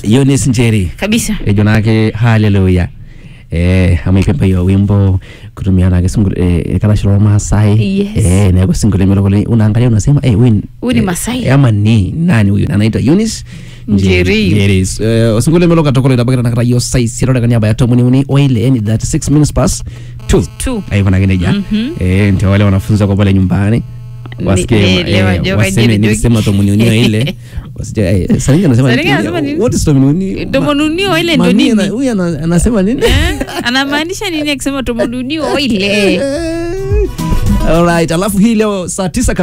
Eunice Njeri kabisa. Jonake hallelujah. Amepemba hiyo wimbo kutumia na kisungul kala shiro Masai. Na kusungule melokole unaangalia unasema huyu ni Masai. Ama ni nani huyu? Anaitwa Eunice Njeri. Usungule meloka tokole dabaka na kata yo sai siro daga nyaba ya tomuni uni oile ni 36 minutes past 2. Ayo na geneja. Ndio wale wanafunza kwa pale nyumbani. Wasema tomunio ile Saringa anasema what is tomunio ile ndo nini huyu anasema nini anamaanisha nini akisema tomunio ile. Alright, alafu hii leo saa 9